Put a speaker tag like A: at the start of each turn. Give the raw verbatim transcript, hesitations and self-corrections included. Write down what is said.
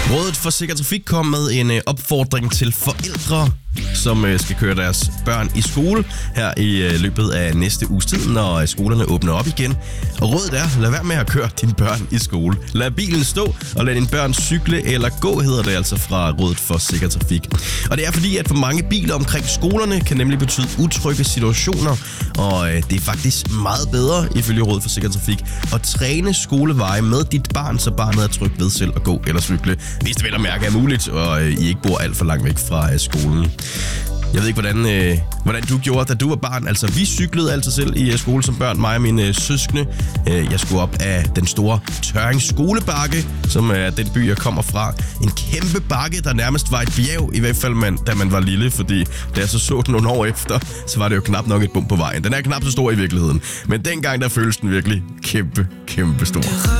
A: Rådet for Sikker Trafik kom med en øh, opfordring til forældre, som øh, skal køre deres børn i skole her i øh, løbet af næste uges tid, når øh, skolerne åbner op igen. Og rådet er, lad være med at køre dine børn i skole. Lad bilen stå, og lad dine børn cykle eller gå, hedder det altså fra Rådet for Sikker Trafik. Og det er fordi, at for mange biler omkring skolerne kan nemlig betyde utrygge situationer, og øh, det er faktisk meget bedre, ifølge Rådet for Sikker Trafik, at træne skoleveje med dit barn, så barnet er tryg ved selv at gå eller cykle, hvis det vel at mærke er muligt, og øh, I ikke bor alt for langt væk fra øh, skolen. Jeg ved ikke, hvordan, øh, hvordan du gjorde, da du var barn. Altså, vi cyklede altid selv i øh, skole som børn, mig og mine øh, søskende. Øh, jeg skulle op af den store Tørring skolebakke, som er den by, jeg kommer fra. En kæmpe bakke, der nærmest var et bjerg, i hvert fald man, da man var lille, fordi da jeg så så den nogle år efter, så var det jo knap nok et bump på vejen. Den er knap så stor i virkeligheden, men dengang der føltes den virkelig kæmpe, kæmpe stor.